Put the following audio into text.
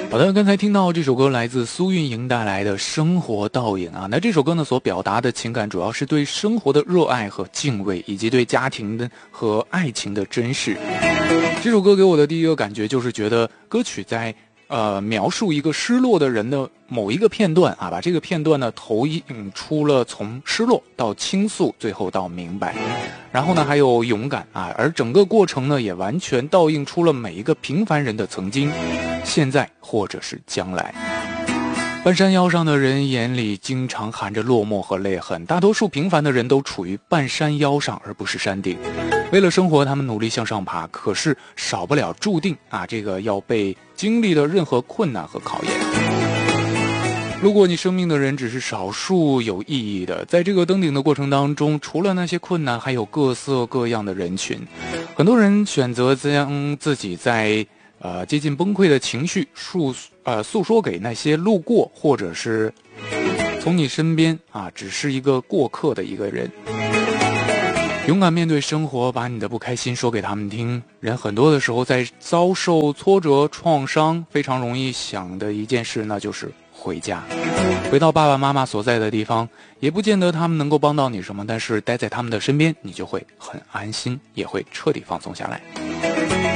好的，刚才听到这首歌来自苏运莹带来的《生活倒影》啊，那这首歌呢所表达的情感主要是对生活的热爱和敬畏，以及对家庭的和爱情的珍视。这首歌给我的第一个感觉就是觉得歌曲在描述一个失落的人的某一个片段啊，把这个片段呢投影出了从失落到倾诉，最后到明白，然后呢还有勇敢啊，而整个过程呢也完全倒映出了每一个平凡人的曾经、现在或者是将来。半山腰上的人眼里经常含着落寞和泪痕，大多数平凡的人都处于半山腰上而不是山顶。为了生活，他们努力向上爬，可是少不了注定这个要被经历的任何困难和考验。路过你生命的人只是少数有意义的，在这个登顶的过程当中，除了那些困难，还有各色各样的人群。很多人选择将自己在接近崩溃的情绪诉说给那些路过或者是从你身边只是一个过客的一个人。勇敢面对生活，把你的不开心说给他们听。人很多的时候在遭受挫折创伤，非常容易想的一件事，那就是回家，回到爸爸妈妈所在的地方，也不见得他们能够帮到你什么，但是待在他们的身边，你就会很安心，也会彻底放松下来。